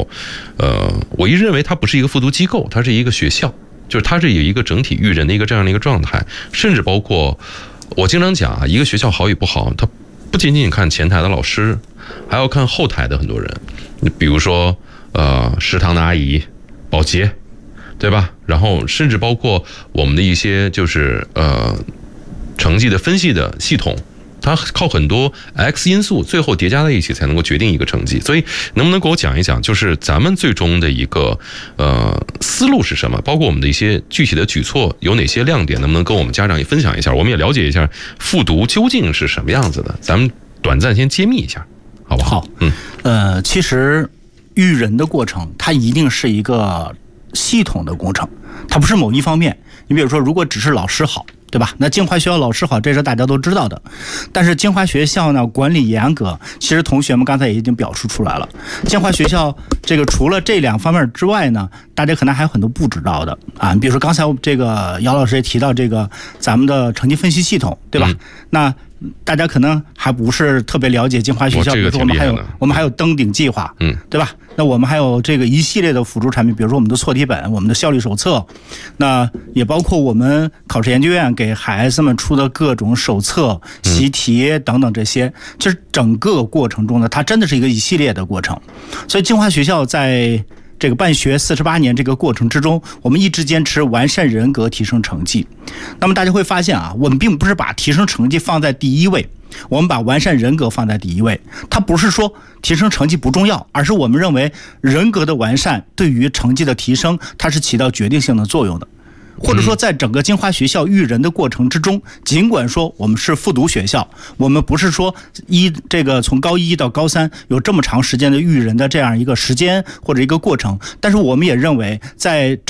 候，我一直认为它不是一个复读机构，它是一个学校，就是它是有一个整体育人的一个这样的一个状态，甚至包括我经常讲啊，一个学校好与不好，它不仅仅看前台的老师，还要看后台的很多人，比如说食堂的阿姨、保洁，对吧？然后甚至包括我们的一些就是成绩的分析的系统。它靠很多 X 因素最后叠加在一起才能够决定一个成绩，所以能不能给我讲一讲，就是咱们最终的一个思路是什么？包括我们的一些具体的举措有哪些亮点？能不能跟我们家长也分享一下？我们也了解一下复读究竟是什么样子的？咱们短暂先揭秘一下，好不好？ 其实育人的过程，它一定是一个系统的工程，它不是某一方面。你比如说，如果只是老师好，对吧？那京华学校老师好，这是大家都知道的。但是京华学校呢，管理严格，其实同学们刚才也已经表述出来了。京华学校这个除了这两方面之外呢，大家可能还有很多不知道的啊。比如说刚才这个姚老师也提到这个咱们的成绩分析系统，对吧？那大家可能还不是特别了解京华学校，比如说我们还有登顶计划，对吧？那我们还有这个一系列的辅助产品，比如说我们的错题本、我们的效率手册，那也包括我们考试研究院给孩子们出的各种手册、习题等等这些。就是整个过程中呢，它真的是一个一系列的过程。所以京华学校在这个办学48年这个过程之中，我们一直坚持完善人格、提升成绩。那么大家会发现啊，我们并不是把提升成绩放在第一位，我们把完善人格放在第一位。它不是说提升成绩不重要，而是我们认为人格的完善对于成绩的提升，它是起到决定性的作用的。或者说在整个京华学校育人的过程之中，尽管说我们是复读学校，我们不是说这个从高一到高三有这么长时间的育人的这样一个时间或者一个过程，但是我们也认为在